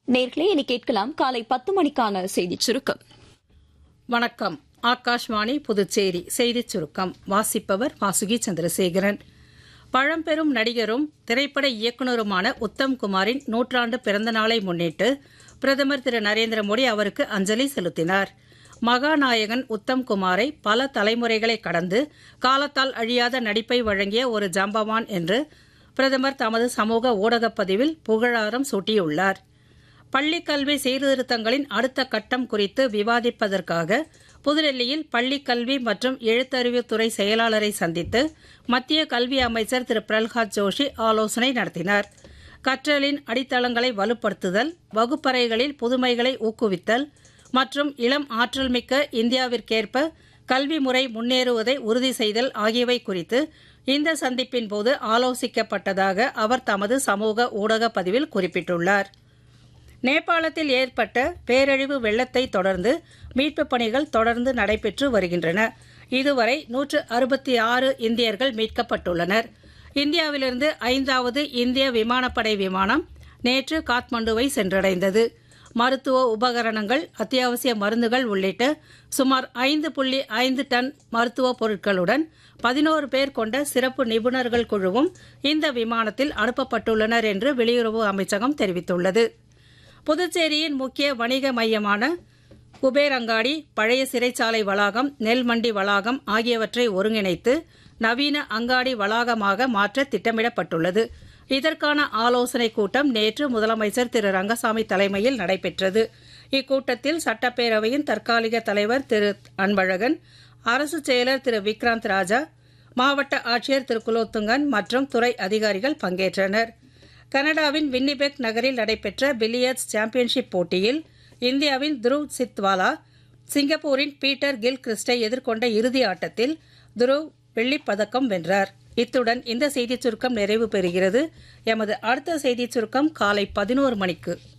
நேர்களே, இனி கேட்கலாம் காலை 10 மணிக்கான செய்திச் சுருக்கம். வணக்கம். ஆகாஷ்வாணி புதுச்சேரி செய்திச் சுருக்கம் வாசிப்பவர் வாசுகி சந்திரசேகரன். பழம்பெரும் நடிகரும் திரைப்பட இயக்குநருமான உத்தம் குமாரின் 100 பிறந்த நாளை முன்னிட்டு பிரதமர் திரு நரேந்திர மோடி அவருக்கு அஞ்சலி செலுத்தினார். மகாநாயகன் உத்தம் குமாரை பல தலைமுறைகளை கடந்து காலத்தால் அழியாத நடிப்பை வழங்கிய ஒரு ஜாம்பவான் என்று பிரதமர் தமது சமூக ஊடகப் பதிவில் புகழாரம் சூட்டியுள்ளார். பள்ளிக்கல்வி சீர்திருத்தங்களின் அடுத்த கட்டம் குறித்து விவாதிப்பதற்காக புதுடெல்லியில் பள்ளிக்கல்வி மற்றும் எழுத்தறிவுத்துறை செயலாளரை சந்தித்து மத்திய கல்வி அமைச்சர் திரு பிரல்ஹாத் ஜோஷி ஆலோசனை நடத்தினார். கற்றலின் அடித்தளங்களை வலுப்படுத்துதல், வகுப்பறைகளில் புதுமைகளை ஊக்குவித்தல் மற்றும் இளம் ஆற்றல் மிக்க இந்தியாவிற்கேற்ப கல்வி முறை முன்னேறுவதை உறுதி செய்தல் ஆகியவை குறித்து இந்த சந்திப்பின் போது ஆலோசிக்கப்பட்டதாக அவர் தமது சமூக ஊடக பதிவில் குறிப்பிட்டுள்ளார். நேபாளத்தில் ஏற்பட்ட பேரழிவு வெள்ளத்தை தொடர்ந்து மீட்புப் பணிகள் தொடர்ந்து நடைபெற்று வருகின்றன. இதுவரை 166 இந்தியர்கள் மீட்கப்பட்டுள்ளனர். இந்தியாவிலிருந்து 5வது இந்திய விமானப்படை விமானம் நேற்று காத்மண்டுவை சென்றடைந்தது. மருத்துவ உபகரணங்கள், அத்தியாவசிய மருந்துகள் உள்ளிட்ட சுமார் 5.5 டன் மருத்துவ பொருட்களுடன் 11 பேர் கொண்ட சிறப்பு நிபுணர்கள் குழுவும் இந்த விமானத்தில் அனுப்பப்பட்டுள்ளனர் என்று வெளியுறவு அமைச்சகம் தெரிவித்துள்ளது. புதுச்சேரியின் முக்கிய வணிக மையமான குபேர் அங்காடி, பழைய சிறைச்சாலை வளாகம், நெல் மண்டி வளாகம் ஆகியவற்றை ஒருங்கிணைத்து நவீன அங்காடி வளாகமாக மாற்ற திட்டமிடப்பட்டுள்ளது. இதற்கான ஆலோசனைக் கூட்டம் நேற்று முதலமைச்சர் திரு ரங்கசாமி தலைமையில் நடைபெற்றது. இக்கூட்டத்தில் சட்டப்பேரவையின் தற்காலிக தலைவர் திரு அன்பழகன், அரசு செயலர் திரு விக்ராந்த் ராஜா, மாவட்ட ஆட்சியர் திரு குலோத்துங்கன் மற்றும் துறை அதிகாரிகள் பங்கேற்றனர். கனடாவின் வின்னிபெக் நகரில் நடைபெற்ற பில்லியர்ட்ஸ் சாம்பியன்ஷிப் போட்டியில் இந்தியாவின் துருவ் சித்வாலா சிங்கப்பூரின் பீட்டர் கில் கிறிஸ்டை எதிர்கொண்ட இறுதி ஆட்டத்தில் துருவ் வெள்ளிப் பதக்கம் வென்றார். இத்துடன் இந்த செய்திச் சுருக்கம் நிறைவு பெறுகிறது. எமது அடுத்த செய்திச் சுருக்கம் காலை 11 மணிக்கு.